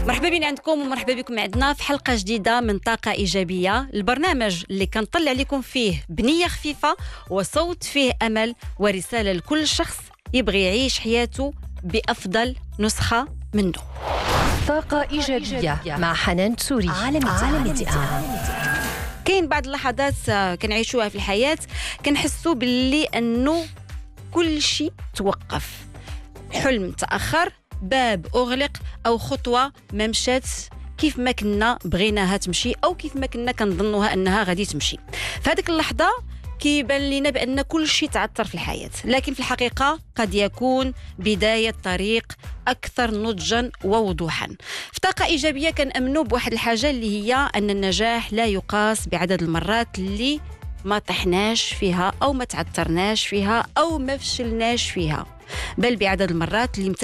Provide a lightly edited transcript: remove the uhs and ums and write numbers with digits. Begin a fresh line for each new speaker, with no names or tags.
مرحبا بين عندكم ومرحبا بكم عندنا في حلقة جديدة من طاقة إيجابية، البرنامج اللي كنطلع لكم فيه بنية خفيفة وصوت فيه أمل ورسالة لكل شخص يبغي يعيش حياته بأفضل نسخة منه.
طاقة إيجابية مع حنان تسوري. عالم
كاين بعض اللحظات كنعيشوها في الحياة كنحسوا باللي أنه كل شيء توقف، حلم تأخر، باب أغلق، أو خطوة ما مشات كيف ما كنا بغيناها تمشي أو كيف ما كنا كنظنوها أنها غادي تمشي. في هذيك اللحظة كيبان لنا بأن كل شيء تعثر في الحياة، لكن في الحقيقة قد يكون بداية طريق أكثر نضجا ووضوحا. في طاقة إيجابية كنأمنوا بواحد الحاجة اللي هي أن النجاح لا يقاس بعدد المرات اللي ما طحناش فيها أو ما تعثرناش فيها أو ما فشلناش فيها، بل بعدد المرات اللي